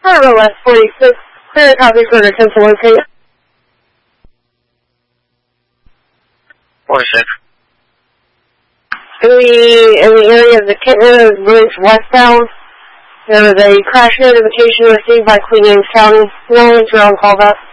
Cargo West 46, clear copy for the 10 to locate. 46. In the area of the Kentner Bridge westbound, there was a crash notification received by Queen Anne's County. No one's on call back.